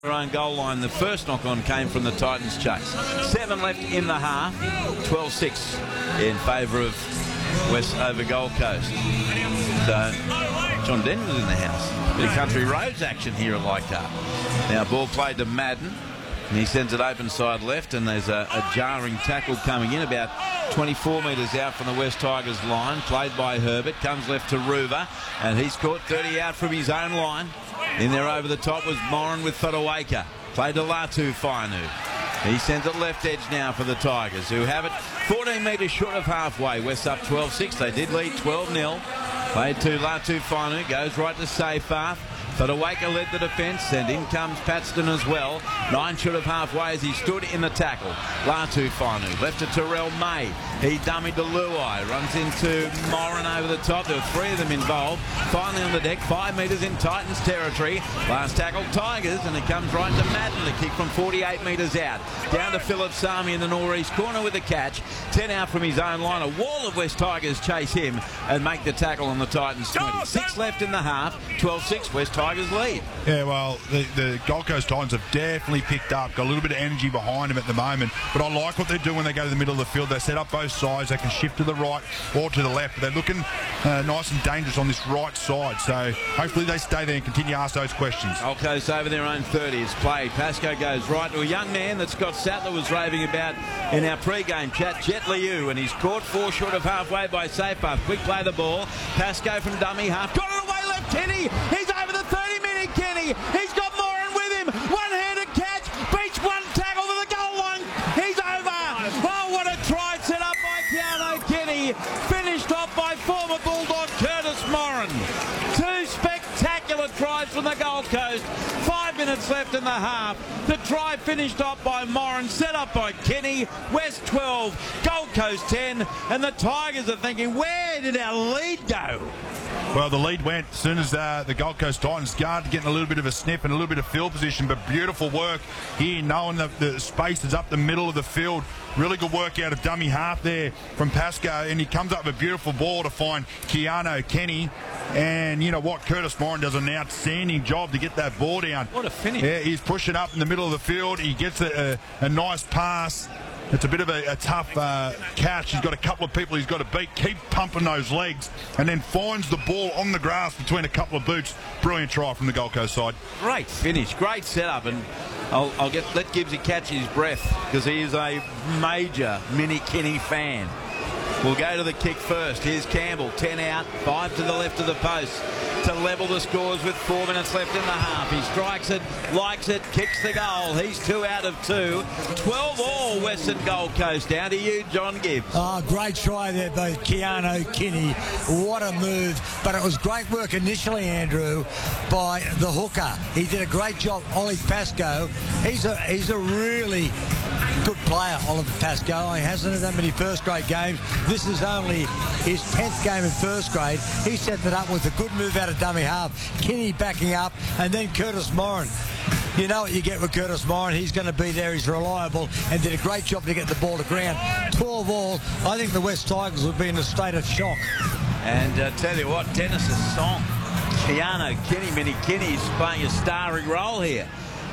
Own goal line. The first knock-on came from the Titans chase. 7 left in the half. 12-6 in favour of West over Gold Coast. So John Denver's in the house. Bit of country roads action here at Leichhardt. Now ball played to Madden. And he sends it open side left, and there's a jarring tackle coming in about 24 metres out from the West Tigers line. Played by Herbert. Comes left to Ruver, and he's caught 30 out from his own line. In there over the top was Moran with Fotuaika. Played to Latu Fainu. He sends it left edge now for the Tigers, who have it 14 metres short of halfway. West up 12-6. They did lead 12-0. Played to Latu Fainu. Goes right to Seyfarth. Fotuaika led the defence, and in comes Paxton as well. 9 short of halfway as he stood in the tackle. Latu Fainu left to Terrell May. He dummied to Luai. Runs into Moran over the top. There were 3 of them involved. Finally on the deck, 5 metres in Titans territory. Last tackle, Tigers, and it comes right to Madden. The kick from 48 metres out. Down to Philip Sami in the northeast corner with the catch. 10 out from his own line. A wall of West Tigers chase him and make the tackle on the Titans 20. 6 left in the half. 12-6 West Tigers lead. Yeah, well, the Gold Coast Titans have definitely picked up. Got a little bit of energy behind them at the moment. But I like what they do when they go to the middle of the field. They set up both sides. They can shift to the right or to the left. But they're looking nice and dangerous on this right side. So hopefully they stay there and continue to ask those questions. Gold Coast over their own 30. It's played. Pascoe goes right to a young man that Scott Sattler was raving about in our pre-game chat, Jet Liu, and he's caught 4 short of halfway by Seyfarth. Quick play the ball. Pascoe from dummy half. Got it away left. Kenny. He's over the 30-minute Kenny. He's got Moran with him. One-handed catch. Beats one tackle to the goal line. He's over. Oh, what a try set up by Keanu Kenny. Finished off by former Bulldog Curtis Moran. 2 spectacular tries from the Gold Coast. 5 minutes left in the half. The try finished off by Moran, set up by Kenny. West 12, Gold Coast 10, and the Tigers are thinking, where did our lead go? Well, the lead went as soon as the Gold Coast Titans started getting a little bit of a sniff and a little bit of field position, but beautiful work here, knowing the space is up the middle of the field. Really good work out of dummy half there from Pascoe, and he comes up with a beautiful ball to find Keanu Kenny. And you know what? Curtis Moran does an outstanding job to get that ball down. What a finish. Yeah, he's pushing up in the middle of the field. He gets a nice pass. It's a bit of a tough catch. He's got a couple of people he's got to beat. Keep pumping those legs, and then finds the ball on the grass between a couple of boots. Brilliant try from the Gold Coast side. Great finish, great setup, and I'll let Gibbsy catch his breath because he is a major Mini Kenny fan. We'll go to the kick first. Here's Campbell, 10 out, 5 to the left of the post to level the scores with 4 minutes left in the half. He strikes it, likes it, kicks the goal. He's 2 out of 2. 12 all Western Gold Coast. Down to you, John Gibbs. Oh, great try there by Keanu Kenny. What a move. But it was great work initially, Andrew, by the hooker. He did a great job. Ollie Pascoe. He's a really good player, Oliver Pascoe. He hasn't had that many first grade games. This is only his 10th game in first grade. He set it up with a good move out of dummy half. Kenny backing up, and then Curtis Moran. You know what you get with Curtis Moran. He's going to be there. He's reliable and did a great job to get the ball to ground. 12 all. I think the West Tigers would be in a state of shock. And tell you what, Dennis's song, Keanu Kenny, Mini Kenny's playing a starring role here.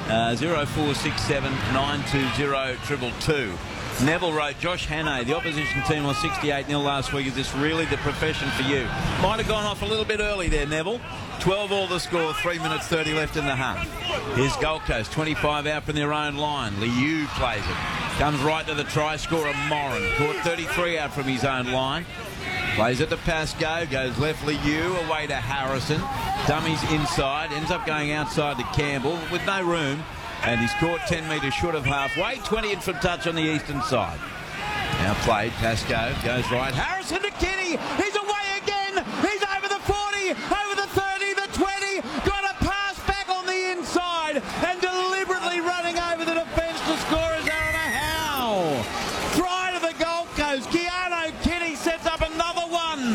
0467 920 222. Neville wrote, Josh Hannay, the opposition team on 68-0 last week. Is this really the profession for you? Might have gone off a little bit early there, Neville. 12 all the score, 3 minutes 30 left in the half. Here's Gold Coast, 25 out from their own line. Liu plays it. Comes right to the try scorer, Moran. Caught 33 out from his own line. Plays it to Pascoe, goes left Liu, away to Harrison. Dummies inside, ends up going outside to Campbell with no room. And he's caught 10 metres short of halfway. 20 in from touch on the eastern side. Now played, Pascoe goes right. Harrison to Kenny. He's away again. He's over the 40, over the 30, the 20. Got a pass back on the inside and deliberately running over the defence to score is Aaron Howe. Try to the Gold Coast. Keanu Kenny sets up another one.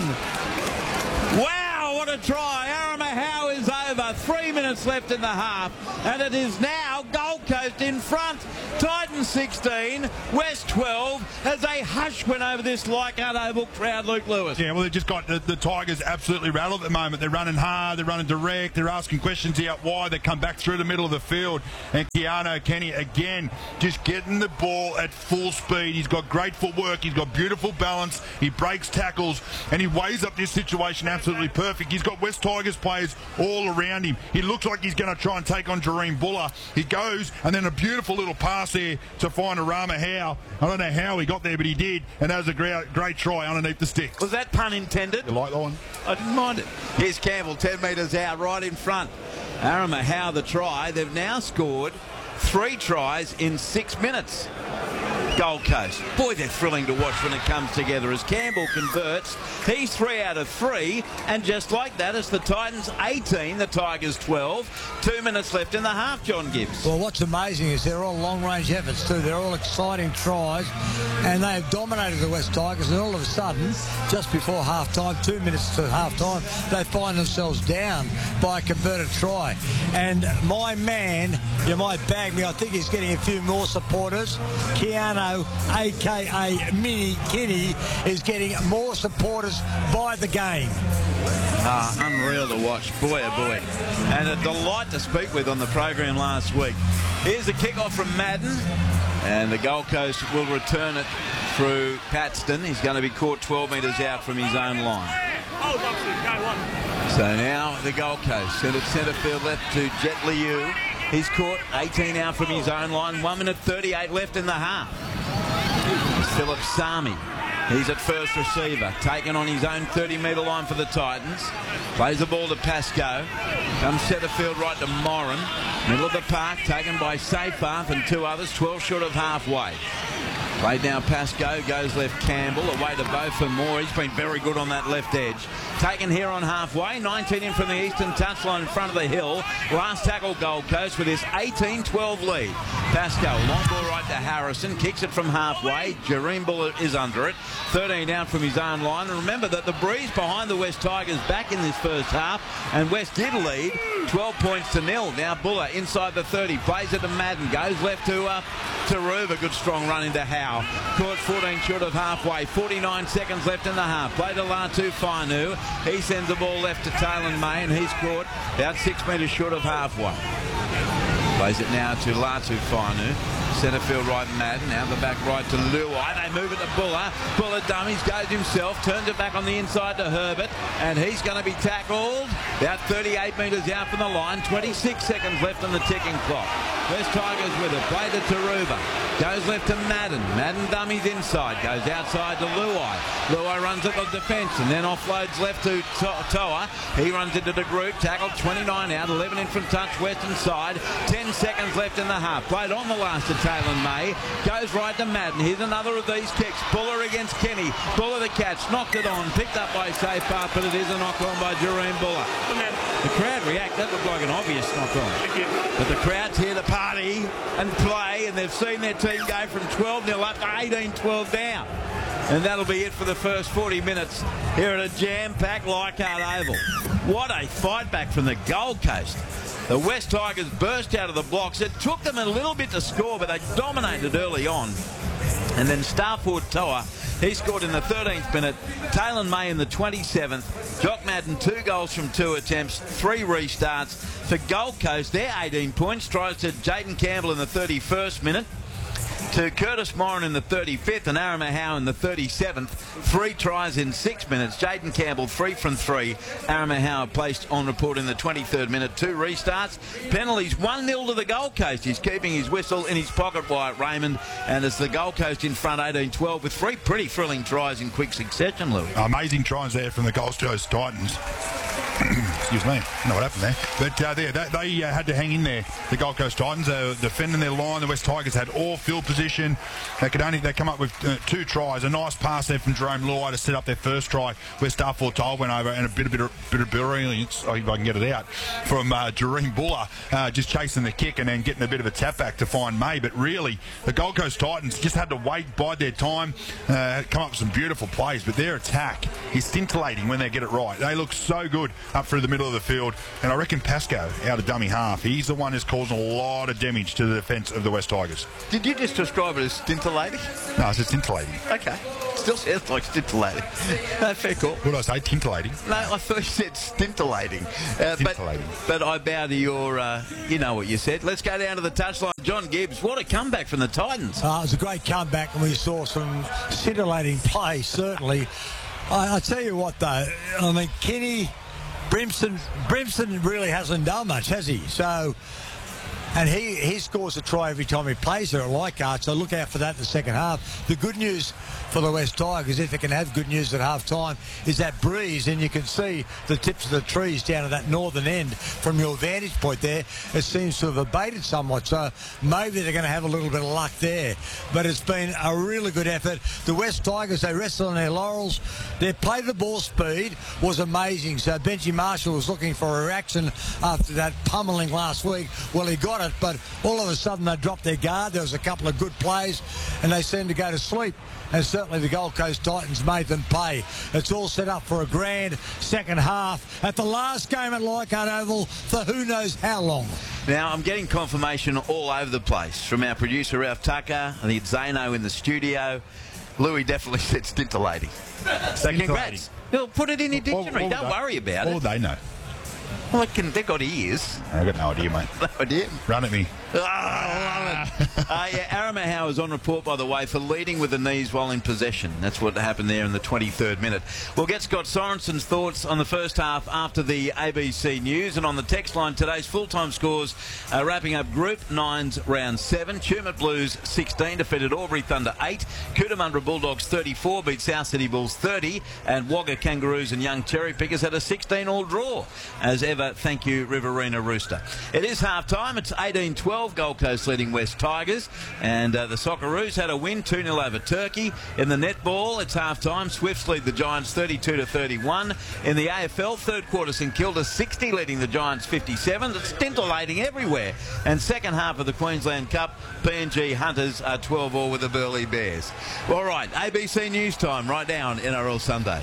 Wow, what a try. Aaron Howe is over. 3 minutes left in the half, and it is now Gold Gold Coast in front. Titans 16, West 12 as a hush win over this Leichhardt Oval crowd, Luke Lewis. Yeah, well, they've just got the Tigers absolutely rattled at the moment. They're running hard, they're running direct, they're asking questions out wide. They come back through the middle of the field. And Keanu Kenny, again, just getting the ball at full speed. He's got great footwork, he's got beautiful balance, he breaks tackles, and he weighs up this situation absolutely perfect. He's got West Tigers players all around him. He looks like he's going to try and take on Jareem Buller. He goes, and then a beautiful little pass there to find Arama Howe. I don't know how he got there, but he did, and that was a great try underneath the sticks. Was that pun intended? You like that one? I didn't mind it. Here's Campbell, 10 metres out, right in front. Arama Howe the try. They've now scored 3 tries in 6 minutes. Gold Coast. Boy, they're thrilling to watch when it comes together as Campbell converts. He's 3 out of 3, and just like that, it's the Titans 18, the Tigers 12. 2 minutes left in the half, John Gibbs. Well, what's amazing is they're all long-range efforts too. They're all exciting tries, and they've dominated the West Tigers, and all of a sudden, just before half-time, 2 minutes to half-time, they find themselves down by a converted try. And my man, you might bag me, I think he's getting a few more supporters. Keanu, a.k.a. Mini Kinney, is getting more supporters by the game. Unreal to watch. Boy, oh boy. And a delight to speak with on the program last week. Here's the kickoff from Madden, and the Gold Coast will return it through Paxton. He's going to be caught 12 metres out from his own line. So now the Gold Coast sent it centre field left to Jet Liu. He's caught 18 out from his own line. 1 minute 38 left in the half. Philip Sami. He's at first receiver, taken on his own 30-metre line for the Titans. Plays the ball to Pascoe. Comes centre field right to Moran. Middle of the park, taken by Seyfarth and 2 others, 12 short of halfway. Played now Pascoe, goes left Campbell, away to Beau Fermor. He's been very good on that left edge. Taken here on halfway, 19 in from the eastern touchline in front of the hill. Last tackle Gold Coast with his 18-12 lead. Pascoe, long ball right to Harrison, kicks it from halfway. Jareem Buller is under it. 13 out from his own line. And remember that the breeze behind the West Tigers back in this first half, and West did lead 12 points to 0. Now Buller inside the 30, plays it to Madden, goes left to Ruva. Good strong run into Howe. Caught 14 short of halfway. 49 seconds left in the half. Play to Latu Fainu. He sends the ball left to Taylor May, and he's caught about 6 metres short of halfway. Plays it now to Latu Fainu. Centre field right Madden, now the back right to Luai. They move it to Buller. Buller dummies, goes himself, turns it back on the inside to Herbert, and he's going to be tackled about 38 metres out from the line. 26 seconds left on the ticking clock. West Tigers with it. Play to Taruba. Goes left to Madden. Madden dummies inside. Goes outside to Luai. Luai runs at the defence and then offloads left to Toa. He runs into the group. Tackled 29 out. 11 in from touch western side. 10 seconds left in the half. Played on the last to Taylor May. Goes right to Madden. Here's another of these kicks. Buller against Kenny. Buller the catch. Knocked it on. Picked up by Seyfarth, but it is a knock on by Jareem Buller. The crowd react. That looked like an obvious knock on. But the crowd's here to party and play, and they've seen their team go from 12-0 up to 18-12 down. And that'll be it for the first 40 minutes here at a jam-packed Leichhardt Oval. What a fight back from the Gold Coast. The West Tigers burst out of the blocks. It took them a little bit to score, but they dominated early on. And then Starford Toa, he scored in the 13th minute. Taylor May in the 27th. Jock Madden, 2 goals from 2 attempts, 3 restarts. For Gold Coast, they're 18 points. Tries to Jaden Campbell in the 31st minute. To Curtis Moran in the 35th and Arama Howe in the 37th. 3 tries in 6 minutes. Jaden Campbell 3 from 3. Arama Howe placed on report in the 23rd minute. 2 restarts. Penalties 1-0 to the Gold Coast. He's keeping his whistle in his pocket, Wyatt Raymond. And it's the Gold Coast in front 18-12 with 3 pretty thrilling tries in quick succession, Louis. Amazing tries there from the Gold Coast Titans. Excuse me, I don't know what happened there. But they had to hang in there. The Gold Coast Titans are defending their line. The West Tigers had all field position. They come up with 2 tries. A nice pass there from Jerome Luai to set up their first try, where Starford Toa went over, and a bit of brilliance, if I can get it out, from Jareem Buller, just chasing the kick and then getting a bit of a tap back to find May. But really, the Gold Coast Titans just had to wait, bide their time, come up with some beautiful plays. But their attack is scintillating when they get it right. They look so good up through the middle of the field. And I reckon Pascoe, out of dummy half, he's the one who's causing a lot of damage to the defence of the West Tigers. Did you just describe it as scintillating? No, it's scintillating. Okay. Still sounds like scintillating. No, fair call. What did I say? Tintillating? No, I thought you said scintillating. Scintillating. But I bow to your, you know what you said. Let's go down to the touchline. John Gibbs, what a comeback from the Titans. It was a great comeback, and we saw some scintillating play, certainly. I tell you what, though, I mean, Kenny, Brimson really hasn't done much, has he? So, and he scores a try every time he plays there at Leichhardt, so look out for that in the second half. The good news for the West Tigers, if they can have good news at half-time, is that breeze, and you can see the tips of the trees down at that northern end from your vantage point there. It seems to have abated somewhat, so maybe they're going to have a little bit of luck there. But it's been a really good effort. The West Tigers, they rested on their laurels. Their play-the-ball speed was amazing, so Benji Marshall was looking for a reaction after that pummeling last week. Well, he got it, but all of a sudden they dropped their guard. There was a couple of good plays, and they seemed to go to sleep. And certainly the Gold Coast Titans made them pay. It's all set up for a grand second half at the last game at Leichhardt Oval for who knows how long. Now, I'm getting confirmation all over the place from our producer, Ralph Tucker. I think it's Zano in the studio. Louis definitely said scintillating. So congrats. Well, put it in your dictionary. Don't worry about it. All they know. Well, they've got ears. I've got no idea, mate. No idea. Run at me. Oh, I love it. Aramahow is on report, by the way, for leading with the knees while in possession. That's what happened there in the 23rd minute. We'll get Scott Sorensen's thoughts on the first half after the ABC News. And on the text line, today's full-time scores wrapping up Group 9's round 7. Tumut Blues 16 defeated Albury Thunder 8. Cootamundra Bulldogs 34 beat South City Bulls 30. And Wagga Kangaroos and Young Cherry Pickers had a 16-all draw. As ever, thank you, Riverina Rooster. It is half-time. It's 18-12. Gold Coast leading West Tigers, and the Socceroos had a win 2-0 over Turkey. In the netball, it's half-time. Swifts lead the Giants 32-31. In the AFL, third quarter, St Kilda 60 leading the Giants 57. It's scintillating everywhere. And second half of the Queensland Cup, PNG Hunters are 12-all with the Burleigh Bears. All right, ABC News time right now on NRL Sunday.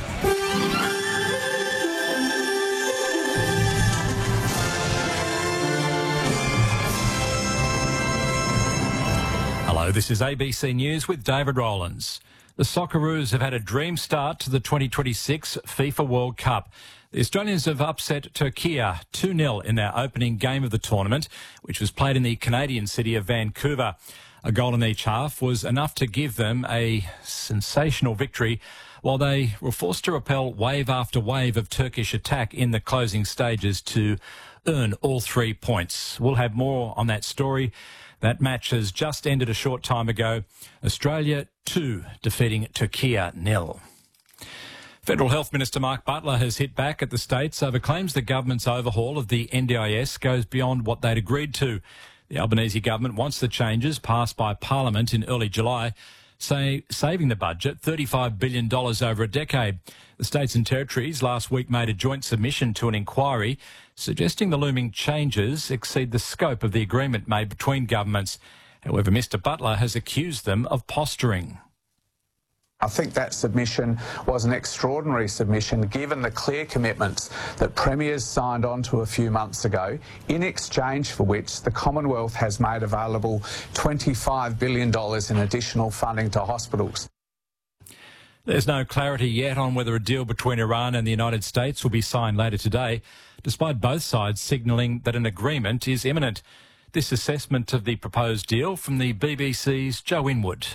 Hello, this is ABC News with David Rowlands. The Socceroos have had a dream start to the 2026 FIFA World Cup. The Australians have upset Turkey 2-0 in their opening game of the tournament, which was played in the Canadian city of Vancouver. A goal in each half was enough to give them a sensational victory, while they were forced to repel wave after wave of Turkish attack in the closing stages to earn all 3 points. We'll have more on that story. That match has just ended a short time ago. Australia 2 defeating Turkey 0. Federal Health Minister Mark Butler has hit back at the states over claims the government's overhaul of the NDIS goes beyond what they'd agreed to. The Albanese government wants the changes passed by Parliament in early July, saving the budget $35 billion over a decade. The states and territories last week made a joint submission to an inquiry suggesting the looming changes exceed the scope of the agreement made between governments. However, Mr Butler has accused them of posturing. I think that submission was an extraordinary submission given the clear commitments that Premiers signed on to a few months ago, in exchange for which the Commonwealth has made available $25 billion in additional funding to hospitals. There's no clarity yet on whether a deal between Iran and the United States will be signed later today, despite both sides signalling that an agreement is imminent. This assessment of the proposed deal from the BBC's Joe Inwood.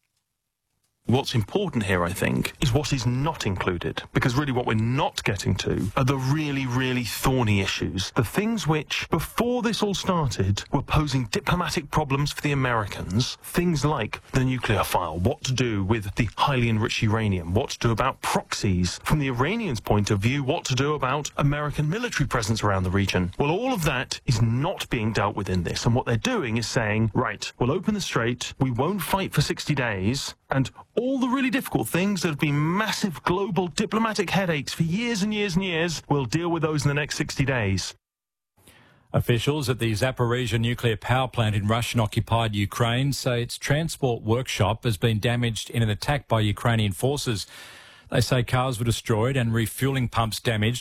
What's important here, I think, is what is not included, because really what we're not getting to are the really, really thorny issues, the things which, before this all started, were posing diplomatic problems for the Americans, things like the nuclear file, what to do with the highly enriched uranium, what to do about proxies, from the Iranians' point of view, what to do about American military presence around the region. Well, all of that is not being dealt with in this, and what they're doing is saying, right, we'll open the strait, we won't fight for 60 days, and all the really difficult things that have been massive global diplomatic headaches for years and years and years, we'll deal with those in the next 60 days. Officials at the Zaporizhzhia nuclear power plant in Russian-occupied Ukraine say its transport workshop has been damaged in an attack by Ukrainian forces. They say cars were destroyed and refuelling pumps damaged,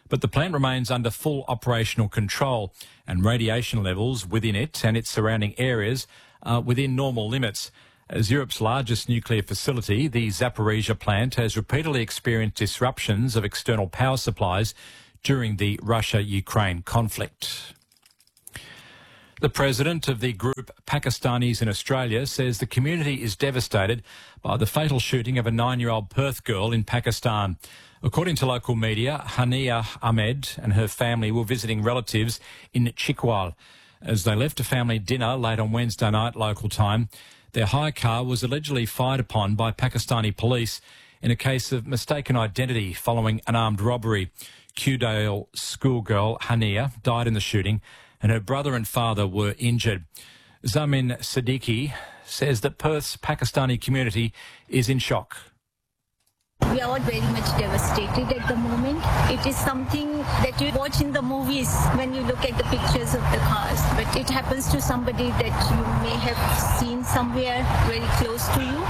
but the plant remains under full operational control and radiation levels within it and its surrounding areas are within normal limits. As Europe's largest nuclear facility, the Zaporizhzhia plant has repeatedly experienced disruptions of external power supplies during the Russia-Ukraine conflict. The president of the group Pakistanis in Australia says the community is devastated by the fatal shooting of a 9-year-old Perth girl in Pakistan. According to local media, Hania Ahmed and her family were visiting relatives in Chikwal. As they left a family dinner late on Wednesday night local time, their hire car was allegedly fired upon by Pakistani police in a case of mistaken identity following an armed robbery. Kewdale schoolgirl Hania died in the shooting and her brother and father were injured. Zamin Siddiqui says that Perth's Pakistani community is in shock. We are all very much devastated at the moment. It is something that you watch in the movies when you look at the pictures of the cars, but it happens to somebody that you may have seen somewhere very close to you.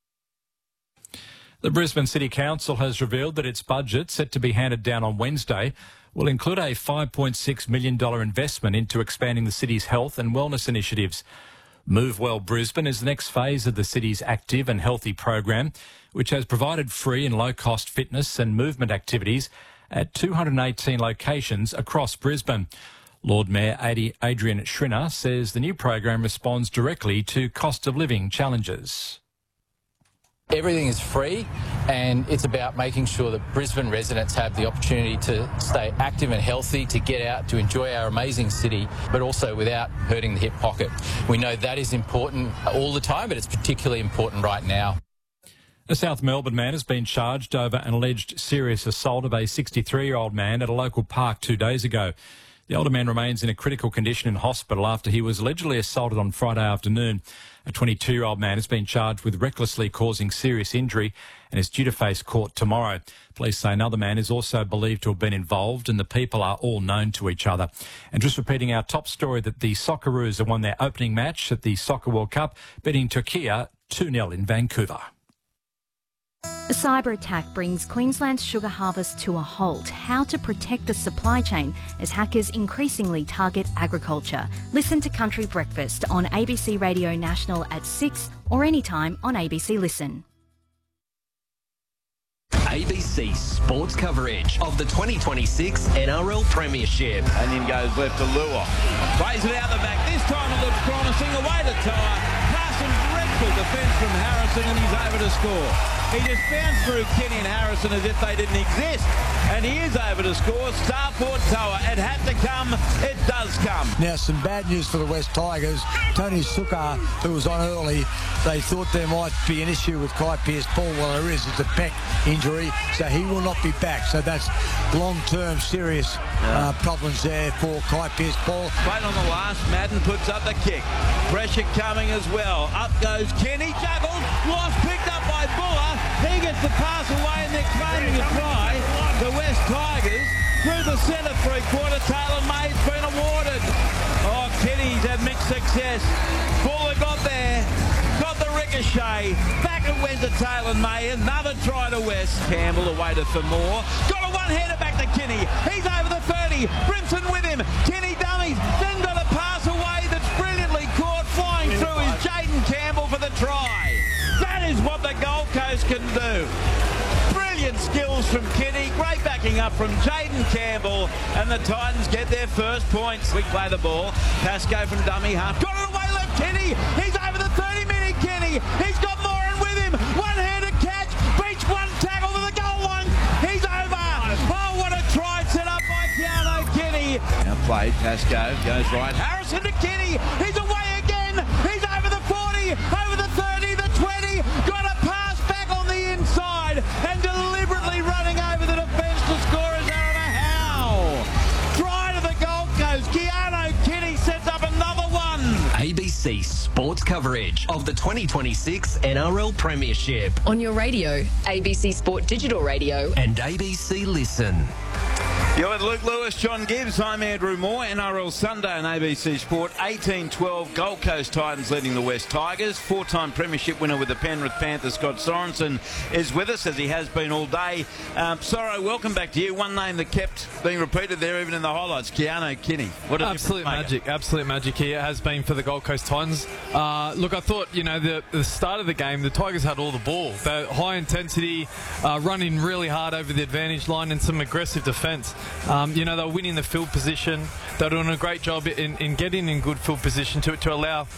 The Brisbane City Council has revealed that its budget, set to be handed down on Wednesday, will include a $5.6 million investment into expanding the city's health and wellness initiatives. Move Well Brisbane is the next phase of the city's active and healthy program, which has provided free and low-cost fitness and movement activities at 218 locations across Brisbane. Lord Mayor Adrian Schrinner says the new program responds directly to cost of living challenges. Everything is free, and it's about making sure that Brisbane residents have the opportunity to stay active and healthy, to get out, to enjoy our amazing city, but also without hurting the hip pocket. We know that is important all the time, but it's particularly important right now. A South Melbourne man has been charged over an alleged serious assault of a 63-year-old man at a local park 2 days ago. The older man remains in a critical condition in hospital after he was allegedly assaulted on Friday afternoon. A 22-year-old man has been charged with recklessly causing serious injury and is due to face court tomorrow. Police say another man is also believed to have been involved and the people are all known to each other. And just repeating our top story that the Socceroos have won their opening match at the Soccer World Cup, beating Turkey 2-0 in Vancouver. A cyber attack brings Queensland's sugar harvest to a halt. How to protect the supply chain as hackers increasingly target agriculture. Listen to Country Breakfast on ABC Radio National at 6 or anytime on ABC Listen. ABC sports coverage of the 2026 NRL Premiership. Onion goes left to Lua. Plays it out the back. This time it looks promising. Away to Tyre. Passing dreadful defence from Harrison and he's over to score. He just bounced through Kenny and Harrison as if they didn't exist. And he is over to score. Starport Toa. It had to come. It does come. Now, some bad news for the West Tigers. Tony Sukkar, who was on early, they thought there might be an issue with Kai Pearce-Paul. Well, there is. It's a pec injury, so he will not be back. So that's long-term serious problems there for Kai Pearce-Paul. Right on the last, Madden puts up the kick. Pressure coming as well. Up goes Kenny, juggles, lost, picked up by Buller. He gets the pass away and they're claiming a try. The West Tigers through the centre three-quarter. Taylor May's been awarded. Oh, Kenny's had mixed success. Buller got there. Got the ricochet. Back it went to Taylor May. Another try to West. Campbell away to Famore. Got a one-hander back to Kenny. He's over the 30. Brimson with him. Kenny dummies. Then got a pass away that's brilliantly caught. Flying through is Jaden Campbell for the try. That is what the Gold Coast can do. Brilliant skills from Kenny. Great backing up from Jaden Campbell. And the Titans get their first points. We play the ball. Pascoe from dummy half. Got it away left. Kenny. He's over the 30-minute Kenny. He's got Moran with him. One-handed catch. Beach one tackle to the goal line. He's over. Oh, what a try set up by Keanu Kenny. Now played. Pascoe goes right. Harrison to Kenny. He's away again. He's over the 40. Over the 30. The 20. Got a pass back on the inside. And deliberately running over the defence to score is Aaron Howe. Try to the Gold Coast. Keanu Kenny sets up another one. ABC sports coverage of the 2026 NRL Premiership. On your radio, ABC Sport Digital Radio. And ABC Listen. You're with Luke Lewis, John Gibbs. I'm Andrew Moore. NRL Sunday on ABC Sport. 18-12 Gold Coast Titans leading the West Tigers. 4-time premiership winner with the Penrith Panthers, Scott Sorensen, is with us, as he has been all day. Soro, welcome back to you. One name that kept being repeated there, even in the highlights, Keano Kinney. What absolute magic here. It has been for the Gold Coast Titans. Look, I thought, the start of the game, the Tigers had all the ball. They're high intensity, running really hard over the advantage line, and some aggressive defence. They were winning the field position. They're doing a great job in getting in good field position to allow